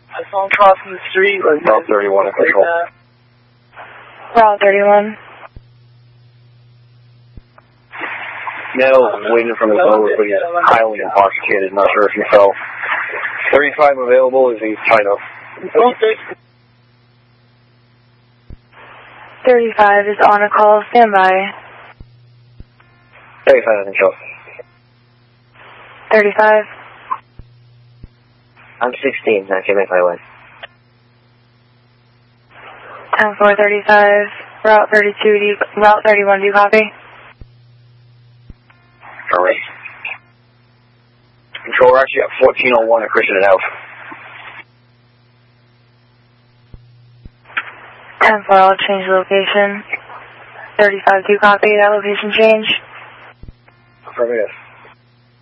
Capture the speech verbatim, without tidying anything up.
I saw him crossing the street. Like, Route thirty-one in control. Route thirty-one. Male waiting from the boat, but he's highly intoxicated. Not sure if he fell. thirty-five available as he's tied up. thirty-five is on a call. Stand by. thirty-five in control. thirty-five. I'm sixteen. I can make my way. ten four thirty-five. Route thirty-two. Do you, Route thirty-one. Do you copy? Alright. Control, we're actually at fourteen oh one at Christian and House. ten four, I'll change the location. thirty-five, do you copy that location change? Affirmative.